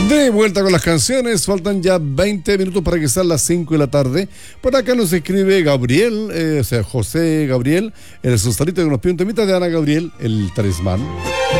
De vuelta con las canciones, faltan ya 20 minutos para que sean las 5 de la tarde. Por acá nos escribe Gabriel, José Gabriel, el sustalito que nos pide un temita de Ana Gabriel, el talismán.